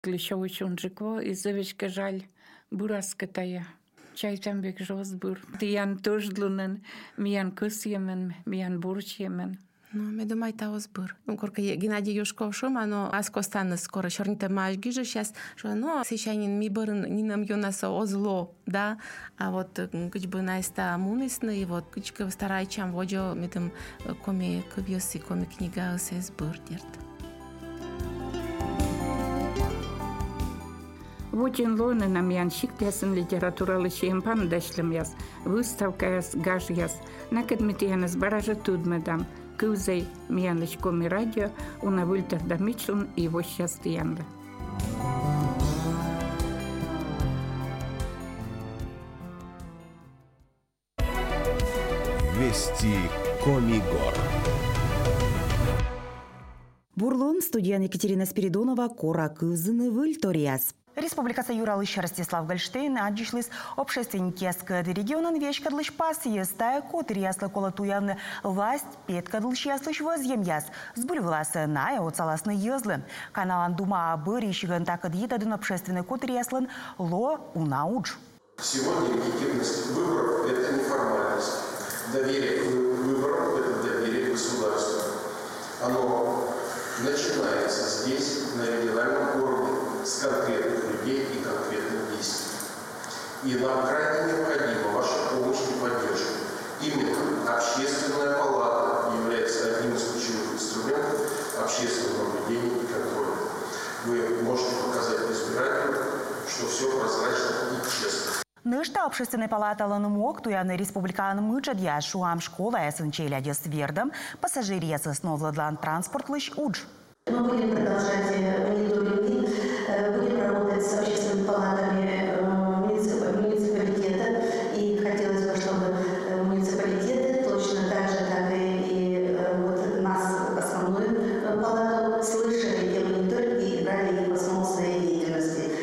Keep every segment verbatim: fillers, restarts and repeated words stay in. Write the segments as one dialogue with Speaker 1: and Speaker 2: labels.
Speaker 1: Клещевич унжикво, и завечка жаль, бураска тая. Чай там бек жозбур. Тиян тоже длунен, миян кыс емен, миян бурч емен.
Speaker 2: Ну, me думаю, та озбор. Ну, корка Геннадий Юшков шума, но аско стане скоро черните мажги же сейчас, что ну, сейчас ми бърн, ни нам юнаса озло, да, а вот кыч бы найста мунисны, и вот кыч ка старай чам водё, ми там коми кывьёси, коми книга се сбор дерт.
Speaker 1: Вотин лоны нам ян шиктясын литературалы шемпан дашлым яс, выставка яс, гаж яс, накедмит янас баража тудмедам, кюзей мияныш коми радио, уна выльтер да мичлун и его счастье янлы.
Speaker 3: Вести Комигор.
Speaker 4: Бурлун студент Екатерина Спиридонова кора кызыны выльторияс.
Speaker 5: Республикасы Юралыш Ростислав Гольштейн аджишлис общественники эскады регионан вешкадлыш пас естая кот ряслы колотуявны власть петкадлыш яслыш возъемяс. Сбыльвласы ная оцаласны езлы. Каналан дума обырищиган так отъедадын общественный кот ряслын ло унауч.
Speaker 6: Сегодня легитимность выборов – это не формальность. Доверие к выборам – это доверие к государству. Оно начинается здесь, на региональном уровне, с конкретных людей и конкретных действий. И нам крайне необходима ваша помощь и поддержка. Именно общественная палата является одним из ключевых инструментов общественного наблюдения и контроля. Вы можете показать избирателям, что все прозрачно и честно.
Speaker 5: Нышта общественной палаты ланумок, туяны республикан мычат я шуам школа эсен челядя с вердом, пассажирия сосновладлан транспорт лыш удж.
Speaker 7: Мы будем продолжать мониторинг, будем работать с общественными палатами муниципалитета. И хотелось бы, чтобы муниципалитеты точно так же, как и вот нас, основную палату, слышали те мониторинги и брали их в основу своей деятельности.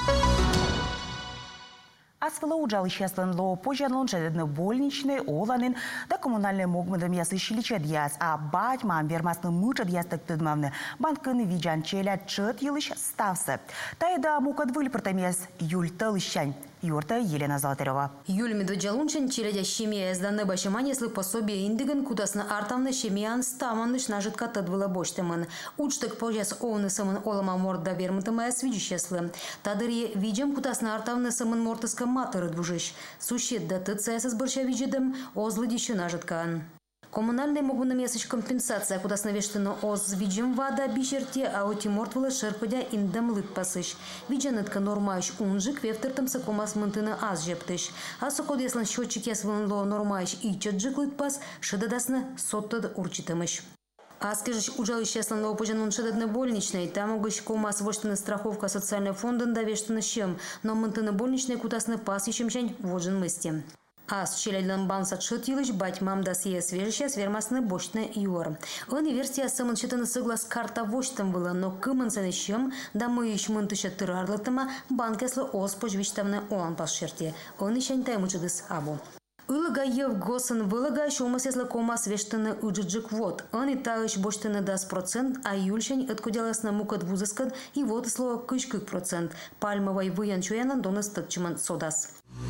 Speaker 5: Асфала уджал исчезлен ло пожадлон шедедны больничный оланин да коммунальный могмадам ясы шиличат яс, а бать мам вермасны мычат яс так тыдмавны банкын виджан челят чет елыш ставсы. Тайда мукат выльпыртам яс юль тылыщань. Юрта Елена Золотарева.
Speaker 8: Юль медведжалунчен челядя щемия сданы башиман, если пособие индиген кудасна артамны щемиян ставанныш нажитка тадвыла боштемын. Учтык пожас оуны самын олама морда вермытымая свидющеслы. Тадырье виджем кудасна артамны самын мортыска матыры двужищ. Сущет да тыцаясы сборча виджедем озлы дищу нажиткан. Коммунальный могу намесыч компенсация, куда снавештено оз виджем вада бишерте, а оти мортвылы шерпадя индам лыт пасыш. Виджанытка нормающ унжик, вефтертам сакомас мынтына аз жептыш. А сокод яслан счетчик ясвын ло нормающ и чаджик лыт пас, шедадасна соттад урчитамыш. А скажешь, ужалище яслан ло пожанун шедадны больничный, там огыш комас воштаны страховка социальный фондын давештаны щем, но мынтыны больничный кутасны пас ещем жань воджен мысти. А с челядным бансат шутилыш бать мам да сие свежащая свермасны бочтны юр. Университет самын читаны соглас карта воштам была, но кымынсаны щем да мы ещё мынтыша тырарлытыма банкеслы ос пожвичтавны оан пасшерте. Он ещё таймучыдыс абу. Улыга ев госын вылыга шумас яслы комас вештаны уджиджик вот. Он и талыш боштаны дас процент, а юльшень откудялась на мукат вузыскад и вот слово кышкык процент. Пальмовой выян чуянан доныс тытчыман содас.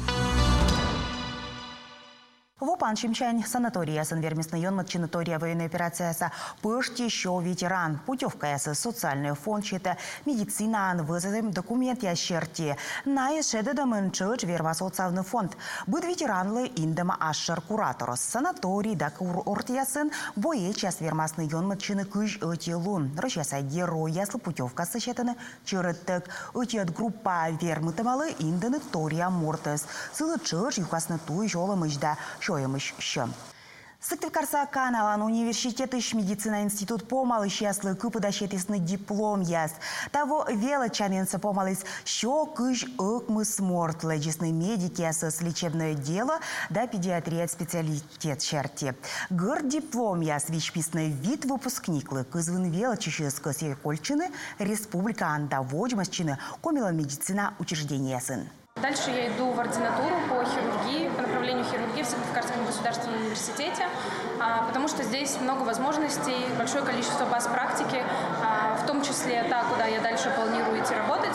Speaker 5: Вопан Чимчань санатория санвермисный йон матчинатория военной операция са пышти еще ветеран. Путевка ясы социальный фонд чита медицина ан вызовем документ ящерти. На ешедедам инчыч верва социальный фонд. Быд ветеранлы индема ашер кураторос санаторий да ортиясын бое час вермасный йон матчины кыш этилун. Рощаса герой яслы путевка сычетаны чырыттык. Этиет группа вермытымалы индены тория мортес. Сылы чыч юхасны туй жолымышда. Шоемыш щем. Сыктывкарса каналан университет иш медицина институт помалыш яслы кыпыдащетесны диплом яс. Того велочаненца помалыс шо кыш ыкмыс морт лечесны медики ясыс лечебное дело да педиатрия специалитет черти. Гыр диплом яс вичписный вид выпускниклы кызвын велочищеско севекольчины республика анда воджмасчины комила медицина учреждения сын.
Speaker 9: Дальше я иду в ординатуру по хирургии, по направлению хирургии в Сыктывкарском государственном университете, потому что здесь много возможностей, большое количество баз практики, в том числе та, куда я дальше планирую идти работать.